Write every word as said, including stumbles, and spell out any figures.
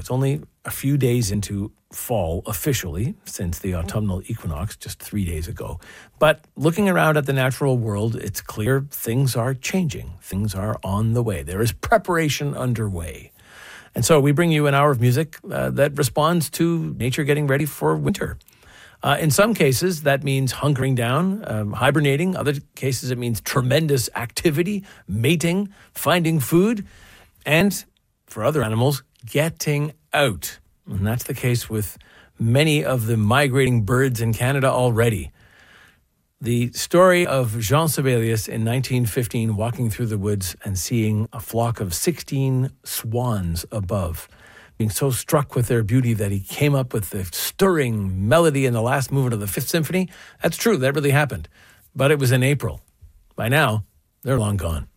It's only a few days into fall officially, since the autumnal equinox just three days ago. But looking around at the natural world, it's clear things are changing. Things are on the way. There is preparation underway. And so we bring you an hour of music uh, that responds to nature getting ready for winter. Uh, in some cases, that means hunkering down, um, hibernating. Other cases, it means tremendous activity, mating, finding food, and for other animals, getting out. And that's the case with many of the migrating birds in Canada already. The story of Jean Sibelius in nineteen fifteen walking through the woods and seeing a flock of sixteen swans above, being so struck with their beauty that he came up with the stirring melody in the last movement of the Fifth Symphony. That's true, that really happened. But it was in April. By now, they're long gone.